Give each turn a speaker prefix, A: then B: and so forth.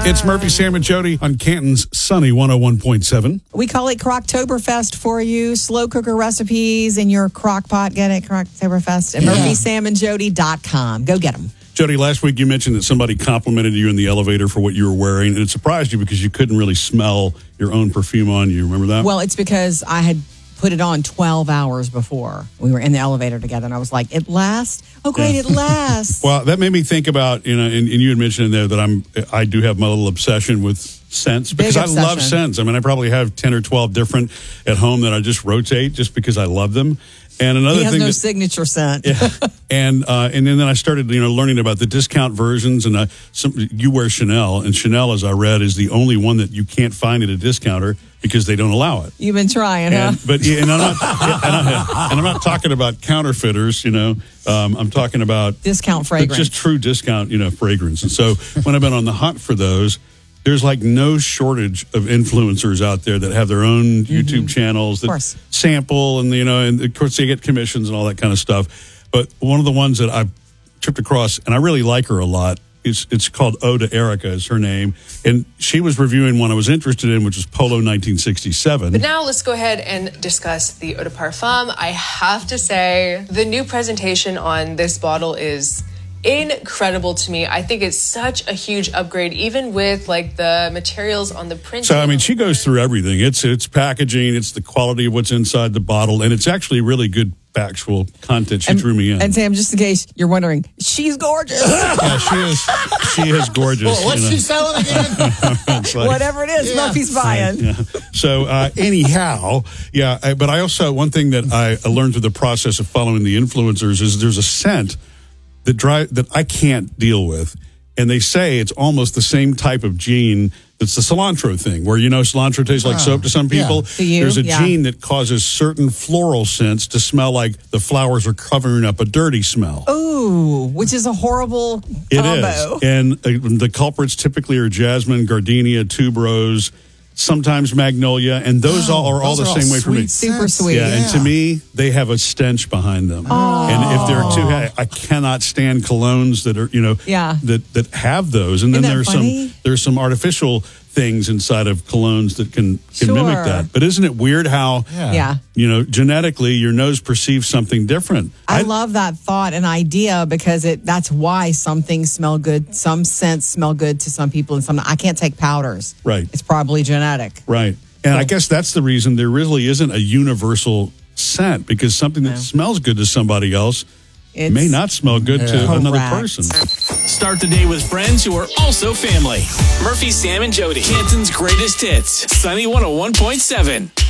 A: It's Murphy, Sam, and Jody on Canton's Sunny 101.7.
B: We call it Croctoberfest for you. Slow cooker recipes in your crock pot. Get it? Croctoberfest at murphysamandjody.com. Go get them.
A: Jody, last week you mentioned that somebody complimented you in the elevator for what you were wearing, and it surprised you because you couldn't really smell your own perfume on you. Remember that?
B: Well, it's because I had put it on 12 hours before we were in the elevator together, and I was like, it lasts? Oh, great, it lasts.
A: Well, that made me think about, and you had mentioned in there that I do have my little obsession with scents because I love scents. I mean, I probably have 10 or 12 different at home that I just rotate just because I love them. And another
B: he has
A: thing
B: no signature scent.
A: Yeah. And then I started, learning about the discount versions. And you wear Chanel, and Chanel, as I read, is the only one that you can't find at a discounter because they don't allow it.
B: You've been trying, huh?
A: I'm not talking about counterfeiters. I'm talking about
B: discount fragrance,
A: just true discount, fragrance. And so when I've been on the hunt for those, there's like no shortage of influencers out there that have their own YouTube channels that sample and of course they get commissions and all that kind of stuff. But one of the ones that I've tripped across, and I really like her a lot, it's called Eau de Erica is her name. And she was reviewing one I was interested in, which is Polo 1967.
C: But now let's go ahead and discuss the Eau de Parfum. I have to say, the new presentation on this bottle is incredible to me. I think it's such a huge upgrade, even with like the materials on the print.
A: So, I mean, she goes through everything. It's packaging, it's the quality of what's inside the bottle, and it's actually really good factual content. She drew me in.
B: And Sam, just in case you're wondering, she's gorgeous.
A: Yeah, she is gorgeous.
D: Well, what's she selling again?
B: Whatever it is, Murphy's buying.
A: Yeah. So anyhow, but I also, one thing that I learned through the process of following the influencers is there's a scent that I can't deal with. And they say it's almost the same type of gene that's the cilantro thing, where, cilantro tastes like soap to some people.
B: Yeah.
A: There's a gene that causes certain floral scents to smell like the flowers are covering up a dirty smell.
B: Ooh, which is a horrible combo.
A: It is. And the culprits typically are jasmine, gardenia, tuberose, sometimes magnolia, and those are all the same way for me.
B: Super sweet.
A: Yeah, and to me, they have a stench behind them.
B: Oh.
A: And if they're too, I cannot stand colognes that are, that have those. And then there's some artificial things inside of colognes that can mimic that. But isn't it weird how, genetically your nose perceives something different?
B: I love that thought and idea because that's why some things smell good. Some scents smell good to some people and some. I can't take powders.
A: Right.
B: It's probably genetic.
A: Right. And I guess that's the reason there really isn't a universal scent, because something that smells good to somebody else may not smell good to another person.
E: Start the day with friends who are also family. Murphy, Sam, and Jody. Canton's greatest hits. Sunny 101.7.